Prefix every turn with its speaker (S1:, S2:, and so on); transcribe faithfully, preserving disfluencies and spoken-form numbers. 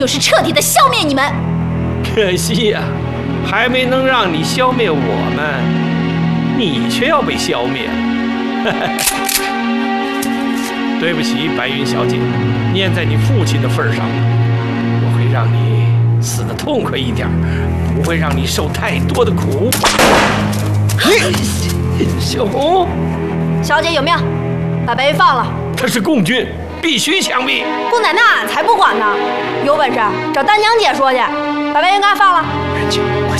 S1: 就是彻底的消灭你们。
S2: 可惜呀、啊，还没能让你消灭我们，你却要被消灭了。对不起，白云小姐，念在你父亲的份上，我会让你死得痛快一点，不会让你受太多的苦。小红，
S1: 小姐有命，把白云放了。
S2: 他是共军，必须枪毙。
S1: 姑奶奶才不管呢，有本事找丹娘姐说去，把白云给他放了。
S2: 人去。